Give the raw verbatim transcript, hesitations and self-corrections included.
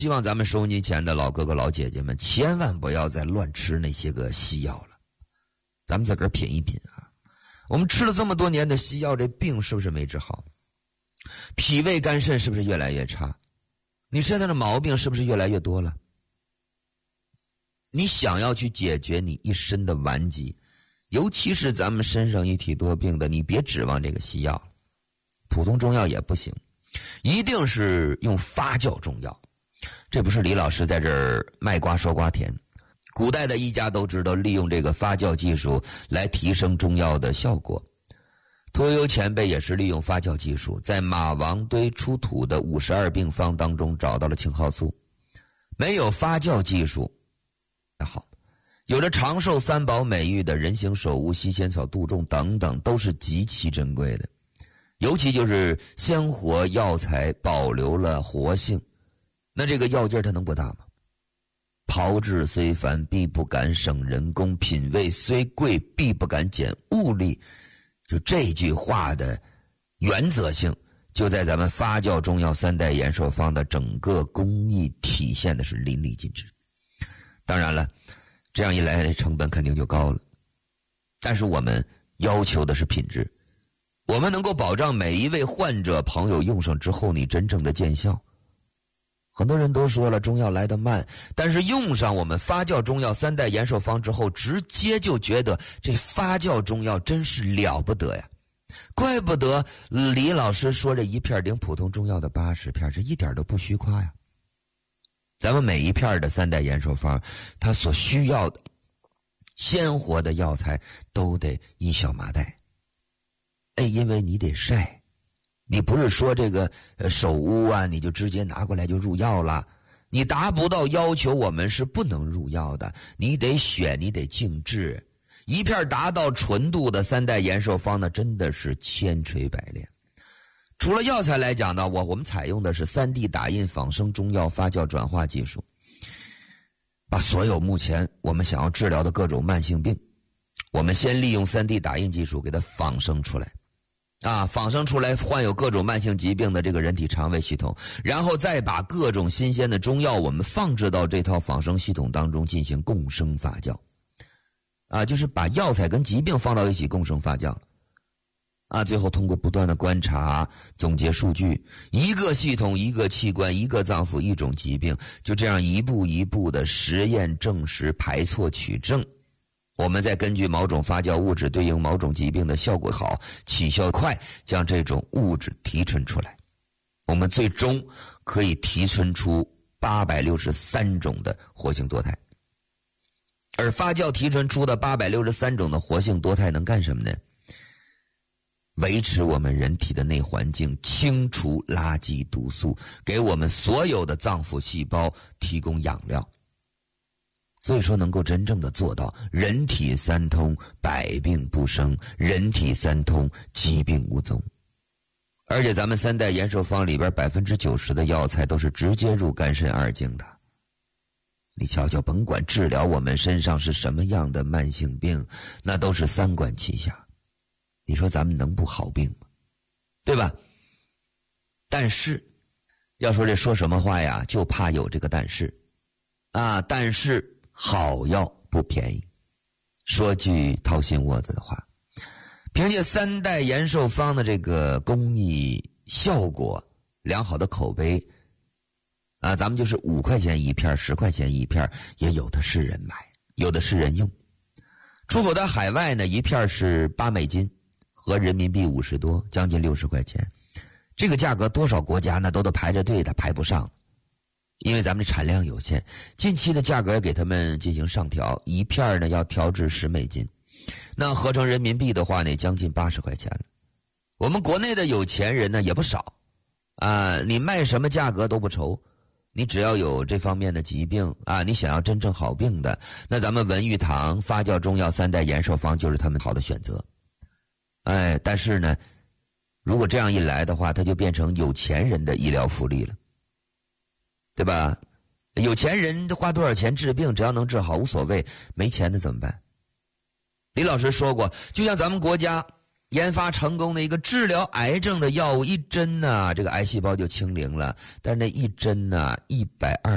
希望咱们收音机前的老哥哥老姐姐们千万不要再乱吃那些个西药了，咱们自个儿品一品啊。我们吃了这么多年的西药，这病是不是没治好？脾胃肝肾是不是越来越差？你身上的毛病是不是越来越多了？你想要去解决你一身的顽疾，尤其是咱们身上一体多病的，你别指望这个西药，普通中药也不行，一定是用发酵中药。这不是李老师在这儿卖瓜说瓜甜，古代的医家都知道利用这个发酵技术来提升中药的效果。屠呦呦前辈也是利用发酵技术，在马王堆出土的五十二病方当中找到了青蒿素。没有发酵技术好，有着长寿三宝美誉的人形首乌、西仙草、杜仲等等，都是极其珍贵的。尤其就是鲜活药材保留了活性，那这个药劲它能不大吗？炮制虽繁，必不敢省人工；品味虽贵，必不敢减物力。就这句话的原则性，就在咱们发酵中药三代延寿方的整个工艺体现的是淋漓尽致。当然了，这样一来成本肯定就高了，但是我们要求的是品质，我们能够保障每一位患者朋友用上之后你真正的见效。很多人都说了中药来得慢，但是用上我们发酵中药三代延寿方之后，直接就觉得这发酵中药真是了不得呀！怪不得李老师说这一片顶普通中药的八十片，这一点都不虚夸呀。咱们每一片的三代延寿方，它所需要的鲜活的药材都得一小麻袋。哎，因为你得晒，你不是说这个呃手乌啊，你就直接拿过来就入药了，你达不到要求，我们是不能入药的。你得选，你得静置。一片达到纯度的三代延寿方呢，真的是千锤百炼。除了药材来讲呢，我我们采用的是 三 D 打印仿生中药发酵转化技术，把所有目前我们想要治疗的各种慢性病，我们先利用 三 D 打印技术给它仿生出来，啊，仿生出来患有各种慢性疾病的这个人体肠胃系统，然后再把各种新鲜的中药我们放置到这套仿生系统当中进行共生发酵，啊，就是把药材跟疾病放到一起共生发酵。啊，最后通过不断的观察、总结数据，一个系统、一个器官、一个脏腑、一种疾病，就这样一步一步的实验证实、排错取证。我们再根据某种发酵物质对应某种疾病的效果好、起效快，将这种物质提纯出来。我们最终可以提纯出八百六十三种的活性多肽。而发酵提纯出的八百六十三种的活性多肽能干什么呢？维持我们人体的内环境，清除垃圾毒素，给我们所有的脏腑细胞提供养料。所以说能够真正的做到人体三通，百病不生，人体三通，疾病无踪。而且咱们三代延寿方里边 百分之九十 的药材都是直接入肝肾二经的。你瞧瞧，甭管治疗我们身上是什么样的慢性病，那都是三管齐下。你说咱们能不好病吗？对吧？但是要说这说什么话呀，就怕有这个但是啊，但是好药不便宜。说句掏心窝子的话，凭借三代延寿方的这个工艺效果、良好的口碑啊，咱们就是五块钱一片、十块钱一片，也有的是人买，有的是人用。出口到海外呢，一片是八美金，合人民币五十多，将近六十块钱。这个价格多少国家呢都都排着队的，排不上，因为咱们的产量有限。近期的价格也给他们进行上调，一片呢要调至十美金，那合成人民币的话呢，将近八十块钱了。我们国内的有钱人呢也不少啊，你卖什么价格都不愁。你只要有这方面的疾病啊，你想要真正好病的，那咱们文玉堂发酵中药三代延寿方就是他们好的选择。哎，但是呢，如果这样一来的话，它就变成有钱人的医疗福利了，对吧？有钱人花多少钱治病，只要能治好无所谓，没钱的怎么办？李老师说过，就像咱们国家研发成功的一个治疗癌症的药物，一针呢、啊，这个癌细胞就清零了，但是那一针呢、啊，一百二